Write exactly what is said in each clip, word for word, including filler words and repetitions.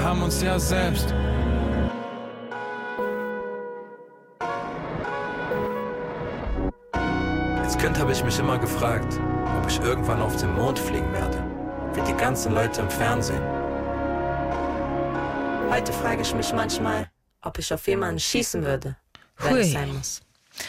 haben uns ja selbst. Als Kind habe ich mich immer gefragt, ob ich irgendwann auf den Mond fliegen werde, wie die ganzen Leute im Fernsehen. Heute frage ich mich manchmal, ob ich auf jemanden schießen würde, wenn Hui. es sein muss.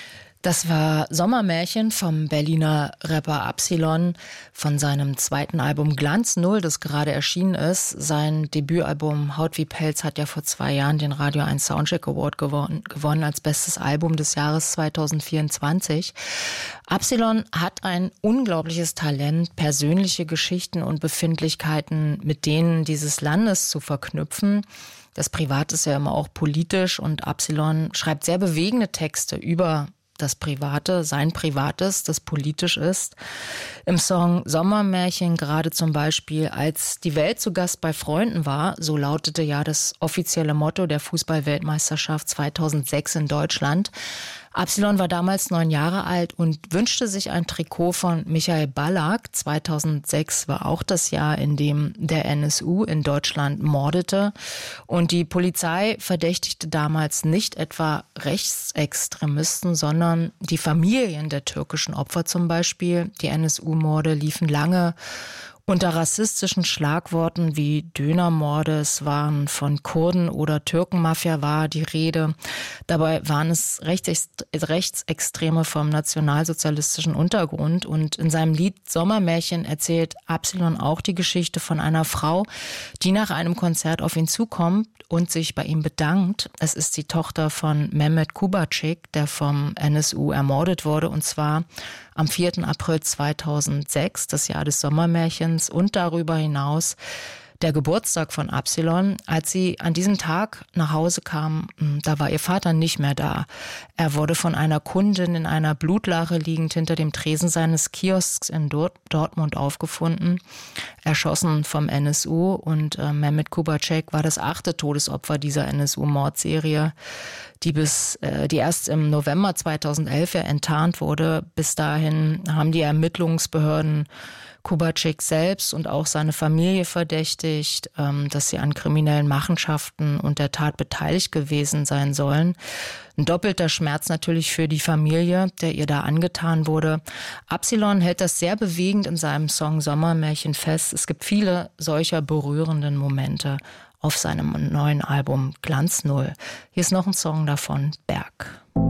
Das war Sommermärchen vom Berliner Rapper Absilon von seinem zweiten Album Glanz Null, das gerade erschienen ist. Sein Debütalbum Haut wie Pelz hat ja vor zwei Jahren den Radio eins Soundcheck Award gewonnen, gewonnen als bestes Album des Jahres zwanzig vierundzwanzig. Absilon hat ein unglaubliches Talent, persönliche Geschichten und Befindlichkeiten mit denen dieses Landes zu verknüpfen. Das Privat ist ja immer auch politisch und Absilon schreibt sehr bewegende Texte über das Private, sein Privates, das politisch ist. Im Song Sommermärchen gerade zum Beispiel, als die Welt zu Gast bei Freunden war, so lautete ja das offizielle Motto der Fußball-Weltmeisterschaft zweitausendsechs in Deutschland. Absilon war damals neun Jahre alt und wünschte sich ein Trikot von Michael Ballack. zweitausendsechs war auch das Jahr, in dem der N S U in Deutschland mordete. Und die Polizei verdächtigte damals nicht etwa Rechtsextremisten, sondern die Familien der türkischen Opfer zum Beispiel. Die N S U-Morde liefen lange unter rassistischen Schlagworten wie Dönermorde. Es waren von Kurden oder Türkenmafia war die Rede. Dabei waren es Rechtsextreme vom nationalsozialistischen Untergrund. Und in seinem Lied Sommermärchen erzählt Absilon auch die Geschichte von einer Frau, die nach einem Konzert auf ihn zukommt und sich bei ihm bedankt. Es ist die Tochter von Mehmet Kubacik, der vom N S U ermordet wurde, und zwar am vierten April zweitausendsechs, das Jahr des Sommermärchens, und darüber hinaus der Geburtstag von Absilon. Als sie an diesem Tag nach Hause kam, da war ihr Vater nicht mehr da. Er wurde von einer Kundin in einer Blutlache liegend hinter dem Tresen seines Kiosks in Dortmund aufgefunden, erschossen vom N S U. Und äh, Mehmet Kubacek war das achte Todesopfer dieser N S U-Mordserie, die bis, äh, die erst im November zweitausendelf ja enttarnt wurde. Bis dahin haben die Ermittlungsbehörden Kubacek selbst und auch seine Familie verdächtigt, ähm, dass sie an kriminellen Machenschaften und der Tat beteiligt gewesen sein sollen. Ein doppelter Schmerz natürlich für die Familie, der ihr da angetan wurde. Absilon hält das sehr bewegend in seinem Song Sommermärchen fest. Es gibt viele solcher berührenden Momente auf seinem neuen Album Glanz Null. Hier ist noch ein Song davon, Berg.